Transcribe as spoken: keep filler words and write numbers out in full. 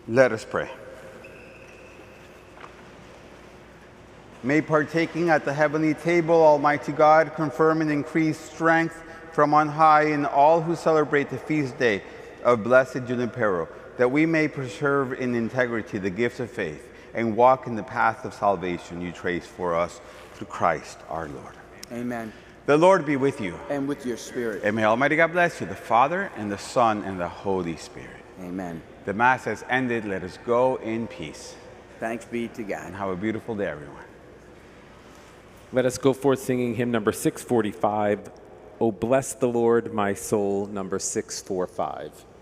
Let us pray. May partaking at the heavenly table, Almighty God, confirm and increase strength from on high in all who celebrate the feast day of Blessed Junipero, that we may preserve in integrity the gift of faith and walk in the path of salvation you trace for us through Christ our Lord. Amen. The Lord be with you. And with your spirit. And may Almighty God bless you, the Father, and the Son, and the Holy Spirit. Amen. The Mass has ended. Let us go in peace. Thanks be to God. And have a beautiful day, everyone. Let us go forth singing hymn number six forty-five, O bless the Lord, my soul, number six forty-five.